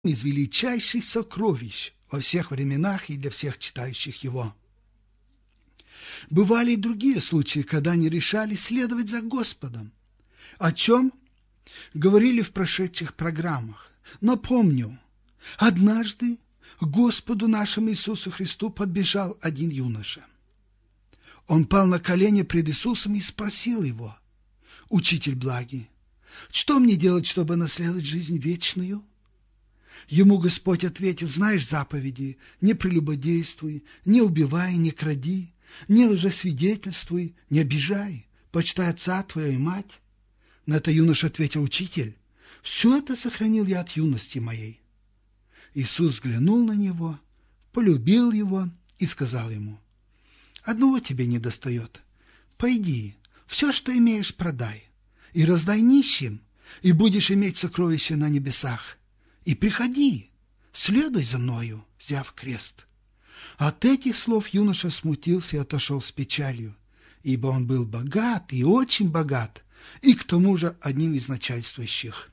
из величайших сокровищ во всех временах и для всех читающих его. Бывали и другие случаи, когда они решали следовать за Господом, о чем говорили в прошедших программах. Но помню, однажды к Господу нашему Иисусу Христу подбежал один юноша. Он пал на колени пред Иисусом и спросил его: «Учитель благий, что мне делать, чтобы наследовать жизнь вечную?» Ему Господь ответил: «Знаешь заповеди: не прелюбодействуй, не убивай, не кради, не лжесвидетельствуй, не обижай, почитай отца твоего и мать». На это юноша ответил: «Учитель, все это сохранил я от юности моей». Иисус взглянул на него, полюбил его и сказал ему: «Одного тебе недостает. Пойди, все, что имеешь, продай, и раздай нищим, и будешь иметь сокровища на небесах. И приходи, следуй за мною, взяв крест». От этих слов юноша смутился и отошел с печалью, ибо он был богат и очень богат, и к тому же одним из начальствующих.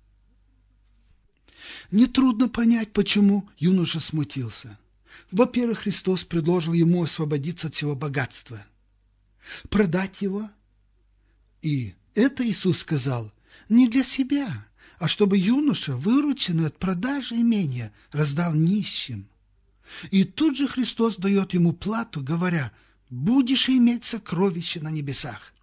Нетрудно понять, почему юноша смутился. Во-первых, Христос предложил ему освободиться от всего богатства, продать его. И это Иисус сказал не для себя, а чтобы юноша, вырученный от продажи имения, раздал нищим. И тут же Христос дает ему плату, говоря: «Будешь иметь сокровища на небесах».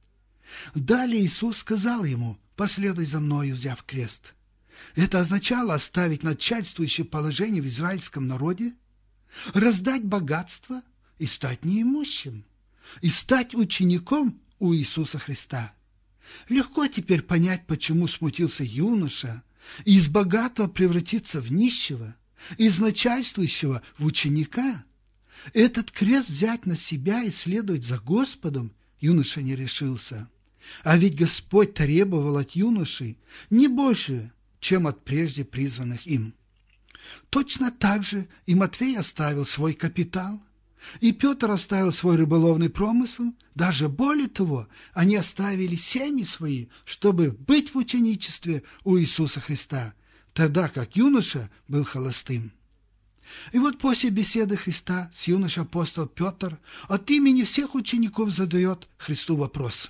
Далее Иисус сказал ему: «Последуй за мною, взяв крест». Это означало оставить начальствующее положение в израильском народе, раздать богатство и стать неимущим, и стать учеником у Иисуса Христа. Легко теперь понять, почему смутился юноша, и из богатого превратиться в нищего, из начальствующего в ученика. Этот крест взять на себя и следовать за Господом юноша не решился. А ведь Господь требовал от юноши не больше, чем от прежде призванных им. Точно так же и Матфей оставил свой капитал, и Петр оставил свой рыболовный промысел. Даже более того, они оставили семьи свои, чтобы быть в ученичестве у Иисуса Христа, тогда как юноша был холостым. И вот после беседы Христа с юношей апостол Петр от имени всех учеников задает Христу вопрос: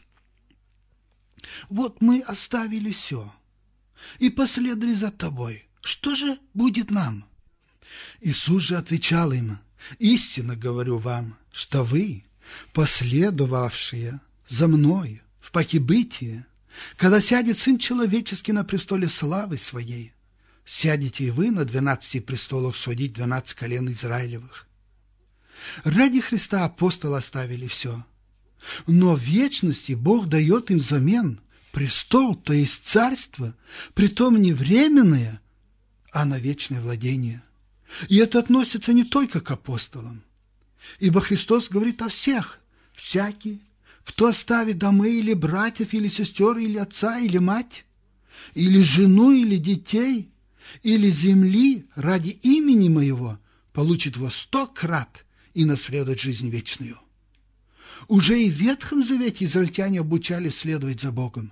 «Вот мы оставили все и последовали за тобой. Что же будет нам?» Иисус же отвечал им: «Истинно говорю вам, что вы, последовавшие за мной в похибытие, когда сядет Сын Человеческий на престоле славы Своей, сядете и вы на 12 престолах судить 12 колен Израилевых». Ради Христа апостолы оставили все, но в вечности Бог дает им взамен престол, то есть царство, притом не временное, а на вечное владение. И это относится не только к апостолам, ибо Христос говорит о всех: «Всякий, кто оставит домы или братьев, или сестер, или отца, или мать, или жену, или детей, или земли ради имени Моего, получит во 100 крат и наследует жизнь вечную». Уже и в Ветхом Завете израильтяне обучались следовать за Богом.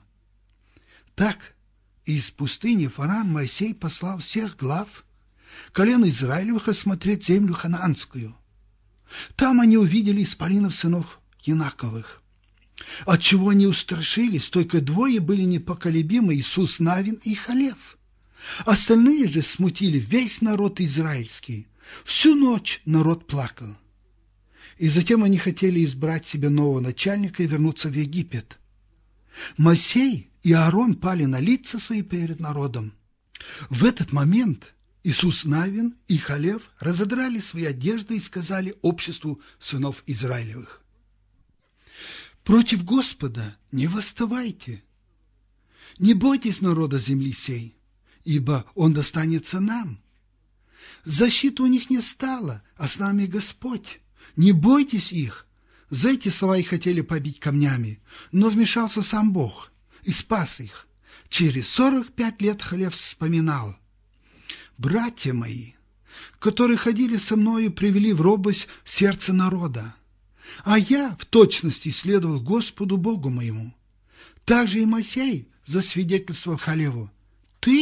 Так из пустыни фараон Моисей послал всех глав колен Израилевых осмотреть землю ханаанскую. Там они увидели исполинов сынов Янаковых. Отчего они устрашились, только двое были непоколебимы: Иисус Навин и Халев. Остальные же смутили весь народ израильский. Всю ночь народ плакал. И затем они хотели избрать себе нового начальника и вернуться в Египет. Моисей и Аарон пали на лица свои перед народом. В этот момент Иисус Навин и Халев разодрали свои одежды и сказали обществу сынов Израилевых: «Против Господа не восставайте, не бойтесь народа земли сей, ибо он достанется нам. Защиты у них не стало, а с нами Господь. Не бойтесь их». За эти слова их хотели побить камнями, но вмешался сам Бог и спас их. Через 45 лет Халев вспоминал: «Братья мои, которые ходили со мною, привели в робость сердце народа, а я в точности следовал Господу Богу моему. Также и Моисей засвидетельствовал Халеву: ты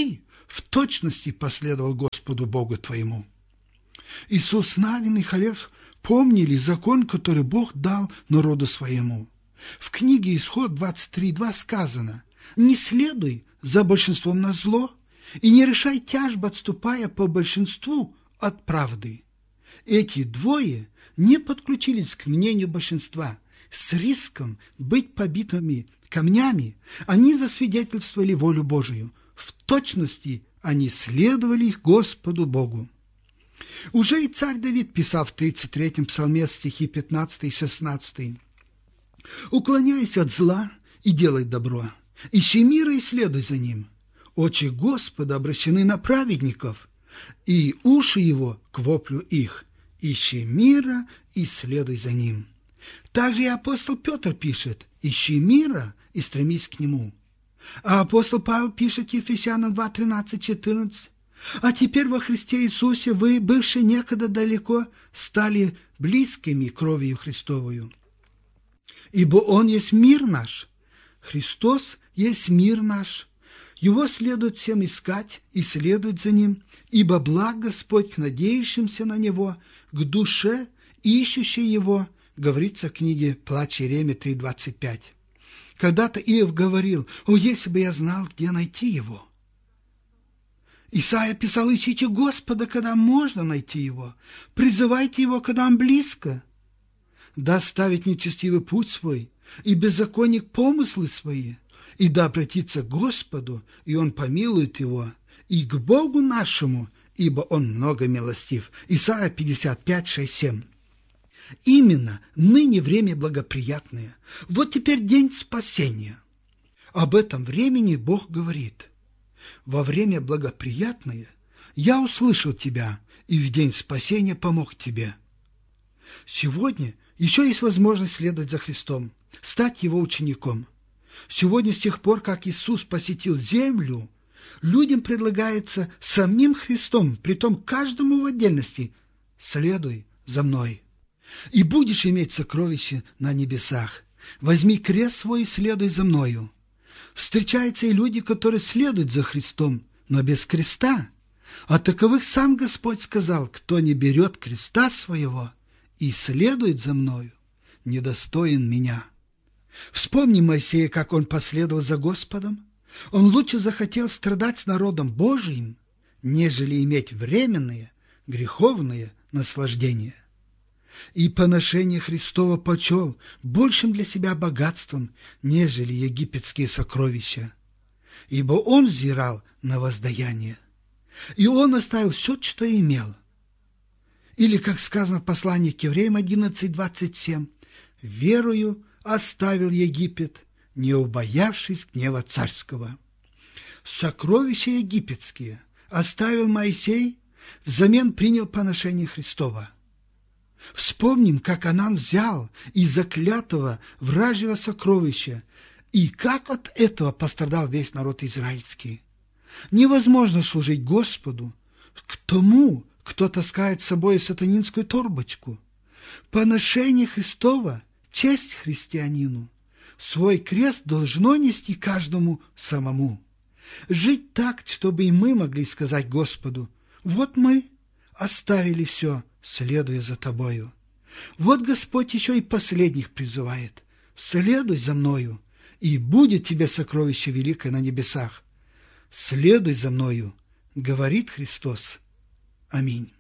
в точности последовал Господу Богу твоему. Иисус Навин и Халев помнили закон, который Бог дал народу своему. В книге Исход 23:2 сказано: «Не следуй за большинством на зло и не решай тяжбы, отступая по большинству от правды». Эти двое не подключились к мнению большинства. С риском быть побитыми камнями они засвидетельствовали волю Божию. В точности они следовали Господу Богу. Уже и царь Давид писал в 33-м псалме стихи 15 и 16: «Уклоняйся от зла и делай добро, ищи мира и следуй за ним. Очи Господа обращены на праведников, и уши его к воплю их. Ищи мира и следуй за ним». Также и апостол Петр пишет: «Ищи мира и стремись к нему». А апостол Павел пишет Ефесянам 2:13-14: «А теперь во Христе Иисусе вы, бывшие некогда далеко, стали близкими кровью Христовою. Ибо Он есть мир наш». Христос есть мир наш. Его следует всем искать и следовать за Ним, ибо благ Господь к надеющимся на Него, к душе, ищущей Его, говорится в книге «Плач Иеремии» 3:25. Когда-то Иов говорил: «О, если бы я знал, где найти Его». Исайя писал: «Ищите Господа, когда можно найти Его, призывайте Его, когда Он близко. Да оставит нечестивый путь свой, и беззаконник помыслы свои, и да обратится к Господу, и Он помилует его, и к Богу нашему, ибо Он много милостив». Исайя 55:6-7. Именно ныне время благоприятное. Вот теперь день спасения. Об этом времени Бог говорит: «Во время благоприятное я услышал тебя, и в день спасения помог тебе». Сегодня еще есть возможность следовать за Христом, стать Его учеником. Сегодня, с тех пор, как Иисус посетил землю, людям предлагается самим Христом, притом каждому в отдельности: «Следуй за мной, и будешь иметь сокровище на небесах. Возьми крест свой и следуй за мною». Встречаются и люди, которые следуют за Христом, но без креста. А таковых сам Господь сказал: «Кто не берет креста своего и следует за мною, недостоин меня». Вспомни Моисея, как он последовал за Господом. Он лучше захотел страдать с народом Божиим, нежели иметь временные, греховные наслаждения. И поношение Христова почел большим для себя богатством, нежели египетские сокровища, ибо он взирал на воздаяние, и он оставил все, что имел. Или, как сказано в послании к Евреям 11:27: «Верою оставил Египет, не убоявшись гнева царского». Сокровища египетские оставил Моисей, взамен принял поношение Христова. Вспомним, как Анан взял из заклятого вражьего сокровища, и как от этого пострадал весь народ израильский. Невозможно служить Господу к тому, кто таскает с собой сатанинскую торбочку. Поношение Христова — честь христианину. Свой крест должно нести каждому самому. Жить так, чтобы и мы могли сказать Господу: «Вот мы оставили все, следуя за Тобою». Вот Господь еще и последних призывает: «Следуй за Мною, и будет тебе сокровище великое на небесах». «Следуй за Мною», говорит Христос. Аминь.